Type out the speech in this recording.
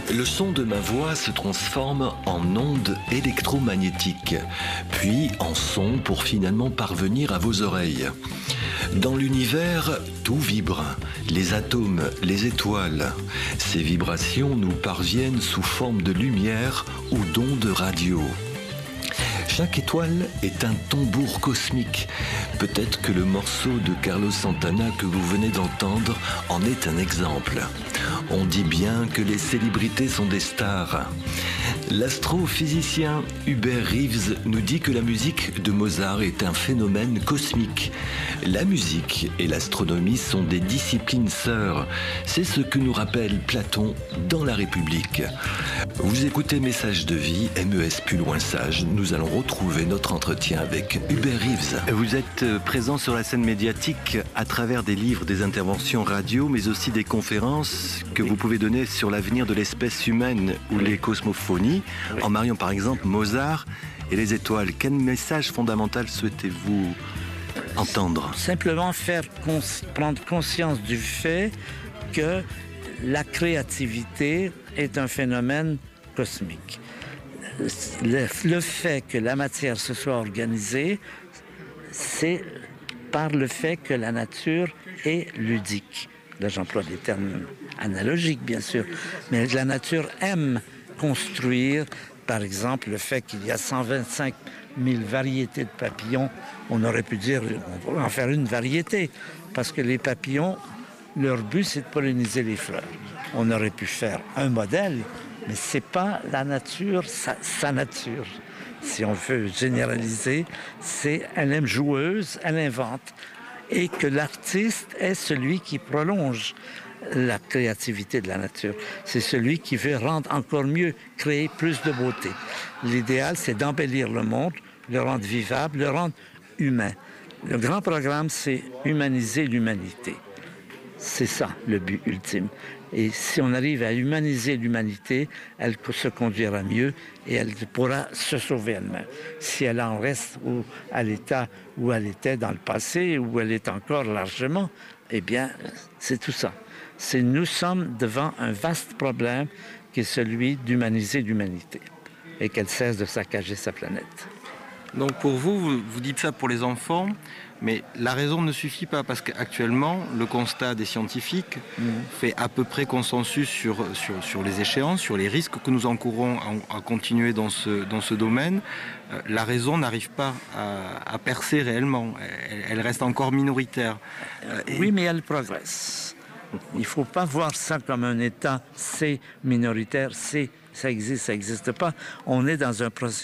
Le son de ma voix se transforme en onde électromagnétique, puis en son pour finalement parvenir à vos oreilles. Dans l'univers, tout vibre, les atomes, les étoiles. Ces vibrations nous parviennent sous forme de lumière ou d'ondes radio. Chaque étoile est un tambour cosmique. Peut-être que le morceau de Carlos Santana que vous venez d'entendre en est un exemple. On dit bien que les célébrités sont des stars. L'astrophysicien Hubert Reeves nous dit que la musique de Mozart est un phénomène cosmique. La musique et l'astronomie sont des disciplines sœurs. C'est ce que nous rappelle Platon dans La République. Vous écoutez Message de vie, MES plus loin sage. Nous allons retrouver notre entretien avec Hubert Reeves. Vous êtes présent sur la scène médiatique à travers des livres, des interventions radio, mais aussi des conférences que vous pouvez donner sur l'avenir de l'espèce humaine ou les cosmophonies, en mariant par exemple Mozart et les étoiles. Quel message fondamental souhaitez-vous entendre? Simplement prendre conscience du fait que la créativité est un phénomène cosmique. Le fait que la matière se soit organisée, c'est par le fait que la nature est ludique. Là, j'emploie des termes analogiques, bien sûr, mais la nature aime construire. Par exemple, le fait qu'il y a 125 000 variétés de papillons, on aurait pu dire on va en faire une variété, parce que les papillons, leur but, c'est de polliniser les fleurs. On aurait pu faire un modèle, mais c'est pas la nature, sa nature. Si on veut généraliser, elle est joueuse, elle invente. Et que l'artiste est celui qui prolonge la créativité de la nature. C'est celui qui veut rendre encore mieux, créer plus de beauté. L'idéal, c'est d'embellir le monde, le rendre vivable, le rendre humain. Le grand programme, c'est humaniser l'humanité. C'est ça, le but ultime. Et si on arrive à humaniser l'humanité, elle se conduira mieux et elle pourra se sauver elle-même. Si elle en reste à l'état où elle était dans le passé, où elle est encore largement, eh bien, c'est tout ça. Nous sommes devant un vaste problème qui est celui d'humaniser l'humanité et qu'elle cesse de saccager sa planète. Donc pour vous dites ça pour les enfants, mais la raison ne suffit pas parce qu'actuellement, le constat des scientifiques fait à peu près consensus sur les échéances, sur les risques que nous encourons à continuer dans ce domaine. La raison n'arrive pas à percer réellement, elle reste encore minoritaire. Oui, mais elle progresse. Il ne faut pas voir ça comme un État, c'est minoritaire, ça existe, ça n'existe pas. On est dans un processus